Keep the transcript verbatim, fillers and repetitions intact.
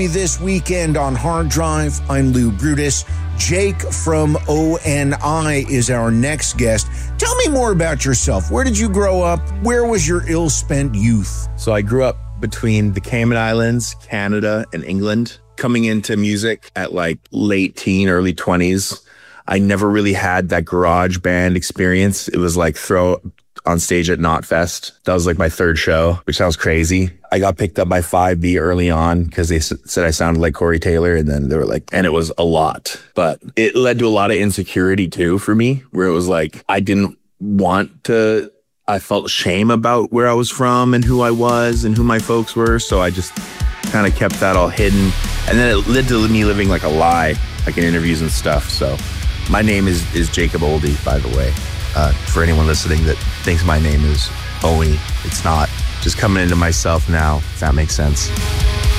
This weekend on Hard Drive, I'm Lou Brutus. Jake from O N I is our next guest. Tell me more about yourself. Where did you grow up? Where was your ill-spent youth? So I grew up between the Cayman Islands, Canada, and England. Coming into music at like late teen, early twenties, I never really had that garage band experience. It was like throw on stage at Knotfest. That was like my third show, which sounds crazy. I got picked up by five B early on because they s- said I sounded like Corey Taylor, and then they were like, and it was a lot. But it led to a lot of insecurity too for me, where it was like I didn't want to, I felt shame about where I was from and who I was and who my folks were. So I just kind of kept that all hidden. And then it led to me living like a lie, like in interviews and stuff. So my name is, is Jacob Oldie, by the way. Uh, for anyone listening that thinks my name is Owie, it's not. Just coming into myself now, if that makes sense.